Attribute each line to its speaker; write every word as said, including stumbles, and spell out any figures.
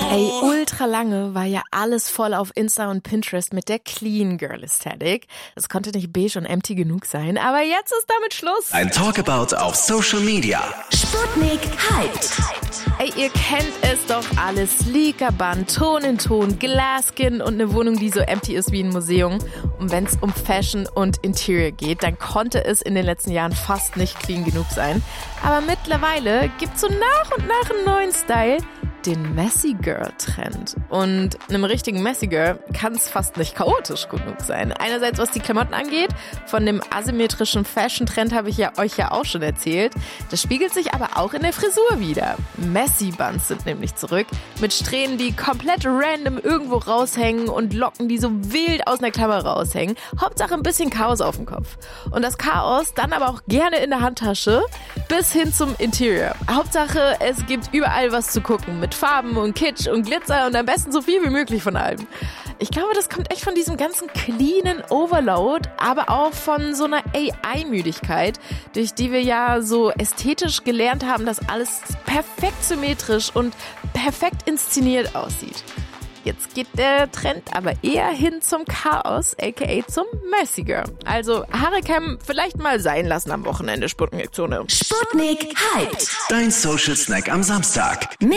Speaker 1: Ey, ultra lange war ja alles voll auf Insta und Pinterest mit der Clean Girl Aesthetic. Das konnte nicht beige und empty genug sein, aber jetzt ist damit Schluss.
Speaker 2: Ein Talkabout auf Social Media.
Speaker 3: Sputnik hyped.
Speaker 1: Ey, ihr kennt es doch alles. Sleeker Bun, Ton in Ton, Glasskin und eine Wohnung, die so empty ist wie ein Museum. Und wenn es um Fashion und Interior geht, dann konnte es in den letzten Jahren fast nicht clean genug sein. Aber mittlerweile gibt's so nach und nach einen neuen Style, den Messy Girl Trend. Und einem richtigen Messy Girl kann es fast nicht chaotisch genug sein. Einerseits, was die Klamotten angeht, von dem asymmetrischen Fashion Trend habe ich ja euch ja auch schon erzählt. Das spiegelt sich aber auch in der Frisur wieder. Messy Buns sind nämlich zurück, mit Strähnen, die komplett random irgendwo raushängen und Locken, die so wild aus einer Klammer raushängen. Hauptsache ein bisschen Chaos auf dem Kopf. Und das Chaos dann aber auch gerne in der Handtasche bis hin zum Interior. Hauptsache, es gibt überall was zu gucken mit Farben und Kitsch und Glitzer und am besten so viel wie möglich von allem. Ich glaube, das kommt echt von diesem ganzen cleanen Overload, aber auch von so einer A I-Müdigkeit, durch die wir ja so ästhetisch gelernt haben, dass alles perfekt symmetrisch und perfekt inszeniert aussieht. Jetzt geht der Trend aber eher hin zum Chaos, aka zum Messy Girl. Also Haare kämmen vielleicht mal sein lassen am Wochenende, Sputnik-Zone.
Speaker 3: Sputnik hyped.
Speaker 2: Dein Social Snack am Samstag.